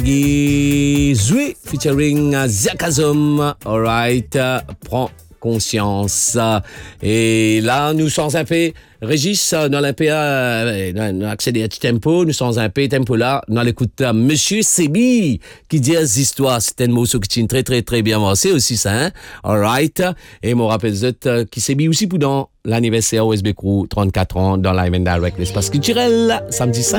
Zoué featuring Ziakazom. Alright, prends conscience. Et là, nous sommes un peu, Régis, dans l'Olympia, nous accédé à tempo, nous sommes un peu tempo là, nous l'écoute Monsieur Sebi qui dit des histoires. C'est un morceau qui tient très très très bien avancé aussi ça, hein? Alright. Et mon rappel qui Sebi aussi pour dans l'anniversaire OSB Crew 34 ans dans Live and Direct l'espace culturel samedi 5